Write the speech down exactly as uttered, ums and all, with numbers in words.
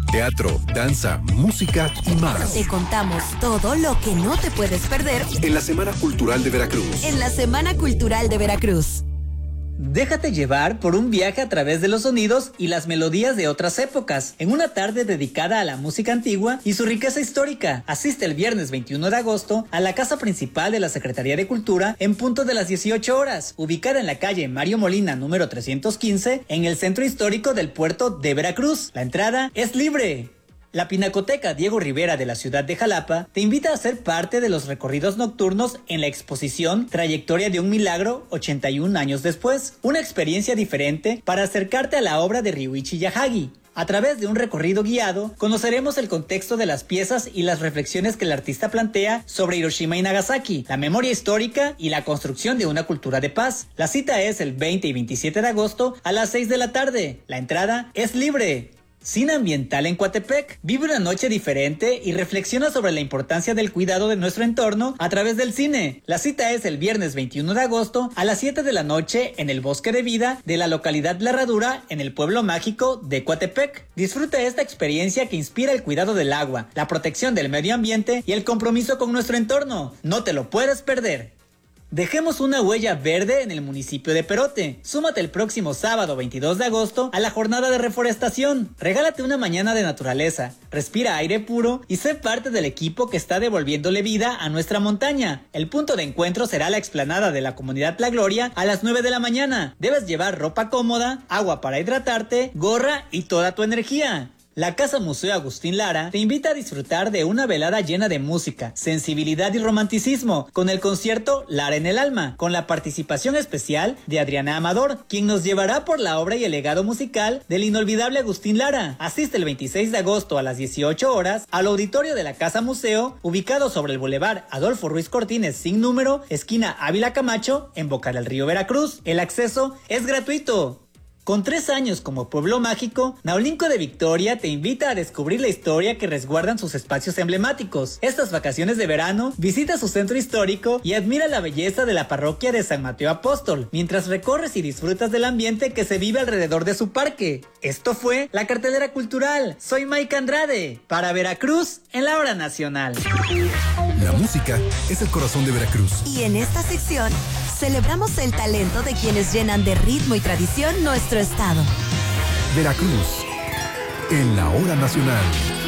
teatro, danza, música y más. Te contamos todo lo que no te puedes perder en la Semana Cultural de Veracruz. En la Semana Cultural de Veracruz. Déjate llevar por un viaje a través de los sonidos y las melodías de otras épocas, en una tarde dedicada a la música antigua y su riqueza histórica. Asiste el viernes veintiuno de agosto a la casa principal de la Secretaría de Cultura en punto de las dieciocho horas, ubicada en la calle Mario Molina número trescientos quince, en el centro histórico del puerto de Veracruz. La entrada es libre. La Pinacoteca Diego Rivera de la ciudad de Jalapa te invita a ser parte de los recorridos nocturnos en la exposición Trayectoria de un Milagro ochenta y un años después, una experiencia diferente para acercarte a la obra de Ryuichi Yahagi. A través de un recorrido guiado, conoceremos el contexto de las piezas y las reflexiones que el artista plantea sobre Hiroshima y Nagasaki, la memoria histórica y la construcción de una cultura de paz. La cita es el veinte y veintisiete de agosto a las seis de la tarde. La entrada es libre. Cine Ambiental en Coatepec. Vive una noche diferente y reflexiona sobre la importancia del cuidado de nuestro entorno a través del cine. La cita es el viernes veintiuno de agosto a las siete de la noche en el Bosque de Vida de la localidad La Herradura, en el pueblo mágico de Coatepec. Disfruta esta experiencia que inspira el cuidado del agua, la protección del medio ambiente y el compromiso con nuestro entorno. No te lo puedes perder. Dejemos una huella verde en el municipio de Perote. Súmate el próximo sábado veintidós de agosto a la jornada de reforestación. Regálate una mañana de naturaleza, respira aire puro y sé parte del equipo que está devolviéndole vida a nuestra montaña. El punto de encuentro será la explanada de la comunidad La Gloria a las nueve de la mañana. Debes llevar ropa cómoda, agua para hidratarte, gorra y toda tu energía. La Casa Museo Agustín Lara te invita a disfrutar de una velada llena de música, sensibilidad y romanticismo con el concierto Lara en el Alma, con la participación especial de Adriana Amador, quien nos llevará por la obra y el legado musical del inolvidable Agustín Lara. Asiste el veintiséis de agosto a las dieciocho horas al auditorio de la Casa Museo, ubicado sobre el Boulevard Adolfo Ruiz Cortines sin número, esquina Ávila Camacho, en Boca del Río, Veracruz. El acceso es gratuito. Con tres años como pueblo mágico, Naulinco de Victoria te invita a descubrir la historia que resguardan sus espacios emblemáticos. Estas vacaciones de verano, visita su centro histórico y admira la belleza de la parroquia de San Mateo Apóstol, mientras recorres y disfrutas del ambiente que se vive alrededor de su parque. Esto fue la cartelera cultural. Soy Mike Andrade, para Veracruz en la hora nacional. La música es el corazón de Veracruz. Y en esta sección celebramos el talento de quienes llenan de ritmo y tradición nuestro estado. Veracruz en la hora nacional.